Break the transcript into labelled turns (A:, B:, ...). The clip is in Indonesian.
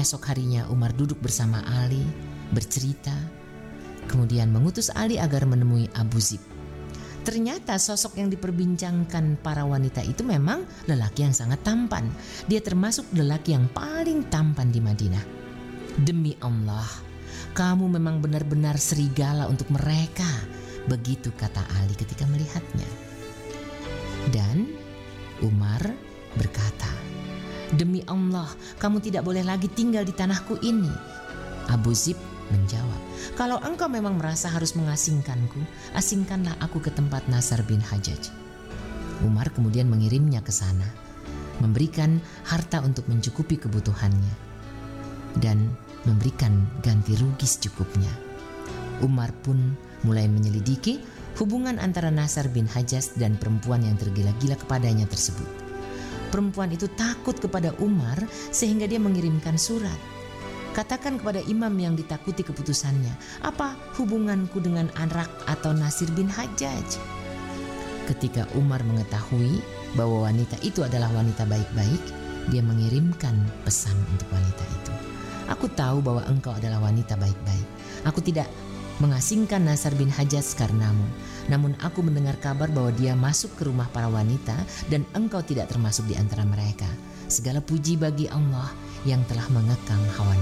A: Esok harinya Umar duduk bersama Ali, bercerita, kemudian mengutus Ali agar menemui Abu Zib. Ternyata sosok yang diperbincangkan para wanita itu memang lelaki yang sangat tampan. Dia termasuk lelaki yang paling tampan di Madinah. Demi Allah, kamu memang benar-benar serigala untuk mereka. Begitu kata Ali ketika melihatnya. Dan Umar berkata, demi Allah, kamu tidak boleh lagi tinggal di tanahku ini. Abu Zib menjawab, kalau engkau memang merasa harus mengasingkanku, asingkanlah aku ke tempat Nasr bin Hajjaj. Umar kemudian mengirimnya ke sana, memberikan harta untuk mencukupi kebutuhannya, dan memberikan ganti rugi secukupnya. Umar pun mulai menyelidiki hubungan antara Nasr bin Hajjaj dan perempuan yang tergila-gila kepadanya tersebut. Perempuan itu takut kepada Umar sehingga dia mengirimkan surat. Katakan kepada imam yang ditakuti keputusannya, apa hubunganku dengan anak atau Nasr bin Hajjaj? Ketika Umar mengetahui bahwa wanita itu adalah wanita baik-baik, dia mengirimkan pesan untuk wanita itu. Aku tahu bahwa engkau adalah wanita baik-baik. Aku tidak mengasingkan Nasr bin Hajjaj karenamu. Namun aku mendengar kabar bahwa dia masuk ke rumah para wanita dan engkau tidak termasuk di antara mereka. Segala puji bagi Allah yang telah mengekang hawa